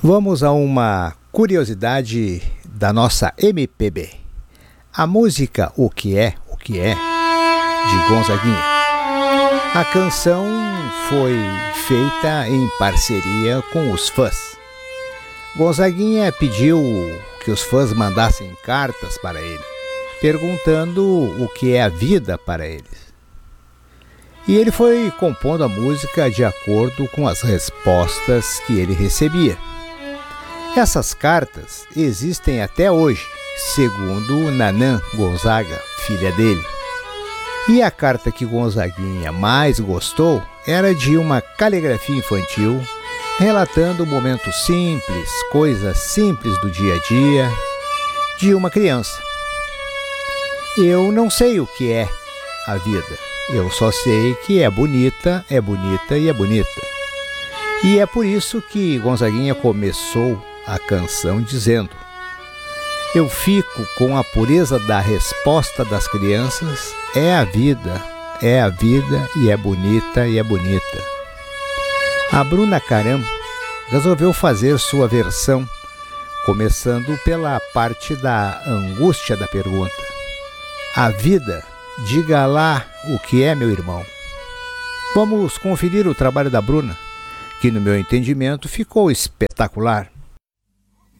Vamos a uma curiosidade da nossa MPB. A música O Que É, de Gonzaguinha. A canção foi feita em parceria com os fãs. Gonzaguinha pediu que os fãs mandassem cartas para ele, perguntando o que é a vida para eles. E ele foi compondo a música de acordo com as respostas que ele recebia. Essas cartas existem até hoje, segundo Nanã Gonzaga, filha dele. E a carta que Gonzaguinha mais gostou era de uma caligrafia infantil, relatando momentos simples, coisas simples do dia a dia, de uma criança. Eu não sei o que é a vida, eu só sei que é bonita e é bonita. E é por isso que Gonzaguinha começou a canção dizendo: eu fico com a pureza da resposta das crianças, é a vida e é bonita. A Bruna Caram resolveu fazer sua versão, começando pela parte da angústia da pergunta. A vida, diga lá o que é, meu irmão. Vamos conferir o trabalho da Bruna, que no meu entendimento ficou espetacular.